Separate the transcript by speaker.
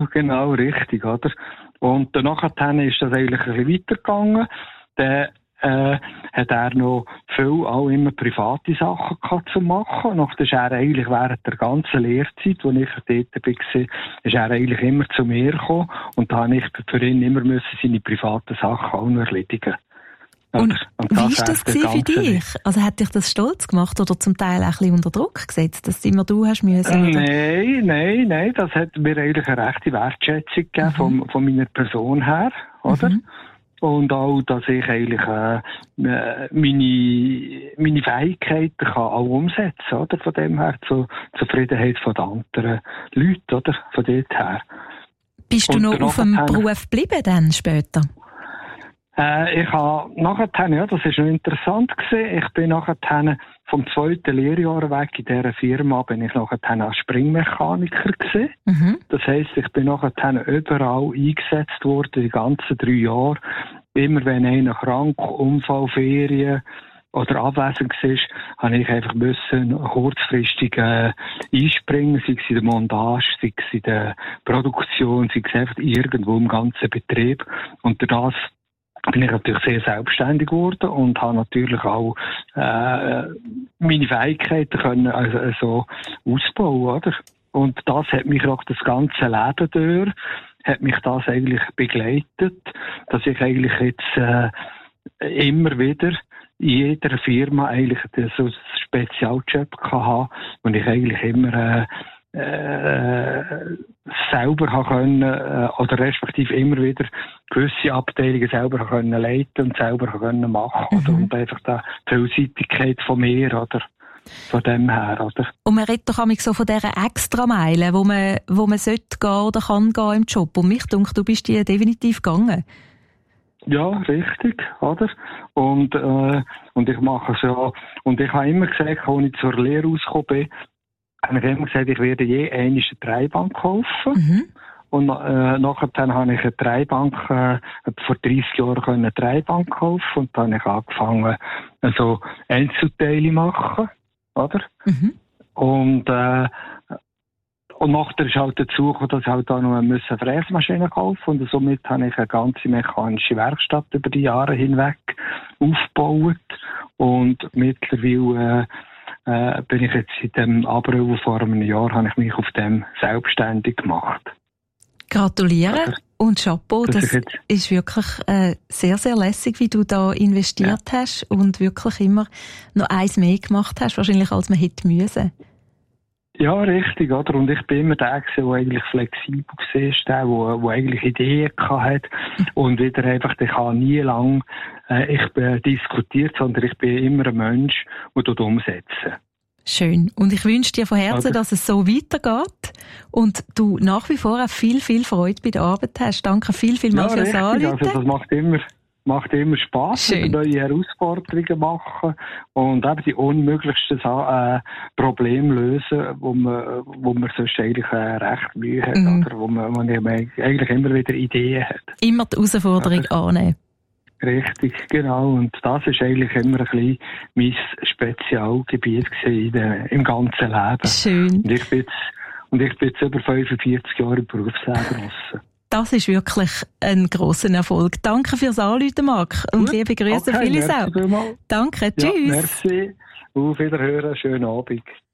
Speaker 1: genau, richtig, oder? Und danach ist das eigentlich ein bisschen weitergegangen. Dann hat er noch viel auch immer private Sachen gehabt zu machen. Und das ist er eigentlich während der ganzen Lehrzeit, wo ich dort war, ist er eigentlich immer zu mir gekommen. Und da habe ich für ihn immer seine privaten Sachen auch noch erledigen.
Speaker 2: Und wie war das für dich? Also hat dich das stolz gemacht oder zum Teil auch ein bisschen unter Druck gesetzt, dass immer du hast müssen?
Speaker 1: Nein, das hat mir eigentlich eine rechte Wertschätzung gegeben von meiner Person her, oder? Und auch, dass ich eigentlich meine Fähigkeiten kann auch umsetzen kann, oder? Von dem her zur Zufriedenheit von den anderen Leuten, oder? Von dort her.
Speaker 2: Bist du noch auf dem Beruf geblieben dann später?
Speaker 1: Ich habe nachher, das ist noch interessant gewesen, ich bin nachher vom 2. Lehrjahr weg in dieser Firma, bin ich nachher als Springmechaniker gewesen. Das heisst, ich bin nachher überall eingesetzt worden, die ganzen 3 Jahre. Immer wenn einer krank, Unfall, Ferien oder abwesend war, habe ich einfach kurzfristig einspringen, sei es in der Montage, sei es in der Produktion, sei es einfach irgendwo im ganzen Betrieb. Und durch das bin ich natürlich sehr selbstständig geworden und habe natürlich auch meine Fähigkeiten können so ausbauen, oder? Und das hat mich auch das ganze Leben durch, hat mich das eigentlich begleitet, dass ich eigentlich jetzt immer wieder in jeder Firma eigentlich so einen Spezialjob hatte, und ich eigentlich immer selber können oder respektive immer wieder gewisse Abteilungen selber können leiten und selber können machen, oder? Und einfach die Vielseitigkeit von mir, oder? Von dem her, oder?
Speaker 2: Und man redet doch so von dieser Extrameile, wo man sollte gehen oder kann gehen im Job. Und mich denkt, du bist die definitiv gegangen.
Speaker 1: Ja, richtig, oder? Und ich mache es ja. Und ich habe immer gesagt, als ich zur Lehre rausgekommen bin, habe ich immer gesagt, ich werde je eine Dreibank kaufen. Und nachher habe ich eine Dreibank, vor 30 Jahren eine Dreibank kaufen. Und dann habe ich angefangen, also Einzelteile machen, oder? Und nachher ist halt dazu gekommen, dass ich halt auch noch eine Fräsmaschine kaufen musste. Und somit habe ich eine ganze mechanische Werkstatt über die Jahre hinweg aufgebaut. Und mittlerweile bin ich jetzt in dem April vor einem Jahr, habe ich mich auf dem selbstständig gemacht.
Speaker 2: Gratuliere und Chapeau, das ist wirklich sehr, sehr lässig, wie du da investiert hast und wirklich immer noch eins mehr gemacht hast, wahrscheinlich als man hätte müssen.
Speaker 1: Ja, richtig, oder? Und ich bin immer der gewesen, der eigentlich flexibel war, der eigentlich Ideen hatte und wieder einfach, ich habe nie lang diskutiert, sondern ich bin immer ein Mensch, der dort umsetzen.
Speaker 2: Schön. Und ich wünsche dir von Herzen, dass es so weitergeht und du nach wie vor auch viel, viel Freude bei der Arbeit hast. Danke vielmals fürs Anrufen.
Speaker 1: Also das macht immer Spass, neue Herausforderungen machen und eben die unmöglichsten Probleme lösen, wo man sonst eigentlich recht Mühe hat, oder wo man eigentlich immer wieder Ideen hat.
Speaker 2: Immer die Herausforderung annehmen.
Speaker 1: Richtig, genau. Und das ist eigentlich immer ein bisschen mein Spezialgebiet im ganzen Leben.
Speaker 2: Schön.
Speaker 1: Und ich bin jetzt über 45 Jahre im Berufsleben.
Speaker 2: Das ist wirklich ein grosser Erfolg. Danke fürs Anrufen, Marc. Und liebe Grüße, Phyllis auch. Danke, tschüss.
Speaker 1: Merci. Auf Wiederhören, schönen Abend.